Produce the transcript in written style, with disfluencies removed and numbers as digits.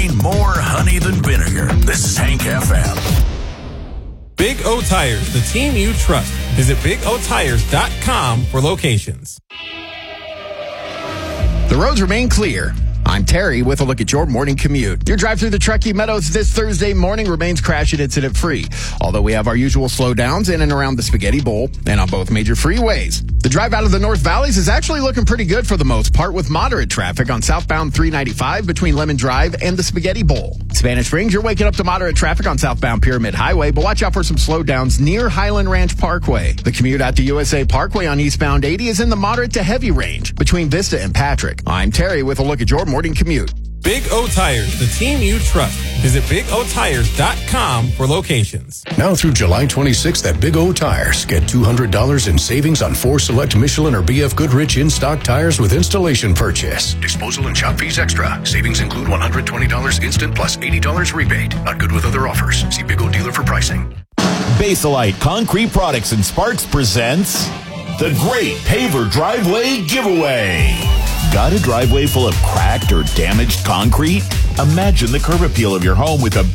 rain, more honey than vinegar. This is Hank FM. Big O Tires, the team you trust. Visit BigOTires.com for locations. The roads remain clear. I'm Terry with a look at your morning commute. Your drive through the Truckee Meadows this Thursday morning remains crash and incident free, although we have our usual slowdowns in and around the Spaghetti Bowl and on both major freeways. The drive out of the North Valleys is actually looking pretty good for the most part, with moderate traffic on southbound 395 between Lemon Drive and the Spaghetti Bowl. Spanish Springs, you're waking up to moderate traffic on southbound Pyramid Highway, but watch out for some slowdowns near Highland Ranch Parkway. The commute out to USA Parkway on eastbound 80 is in the moderate to heavy range between Vista and Patrick. I'm Terry with a look at your morning commute. Big O Tires, the team you trust. Visit BigOTires.com for locations. Now through July 26th at Big O Tires, get $200 in savings on 4 select Michelin or BF Goodrich in-stock tires with installation purchase. Disposal and shop fees extra. Savings include $120 instant plus $80 rebate. Not good with other offers. See Big O dealer for pricing. Baselite Concrete Products and Sparks presents the Great Paver Driveway Giveaway. Got a driveway full of cracked or damaged concrete? Imagine the curb appeal of your home with a